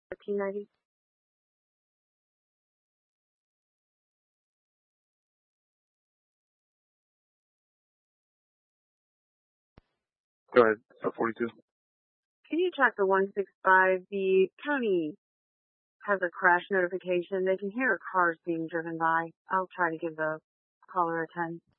1390. Go ahead. 42. Can you check the 165? The county has a crash notification. They can hear cars being driven by. I'll try to give the caller a 10.